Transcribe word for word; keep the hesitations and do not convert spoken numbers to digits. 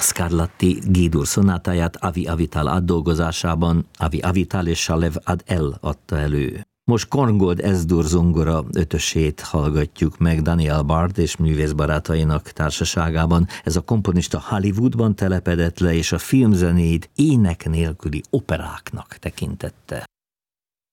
Scarlatti G-dur szonátáját Avi Avital átdolgozásában Avi Avital és Shalev Ad-El adta elő. Most Korngold S-dur zongora ötösét hallgatjuk meg Daniel Bard és művészbarátainak társaságában. Ez a komponista Hollywoodban telepedett le, és a filmzenét ének nélküli operáknak tekintette.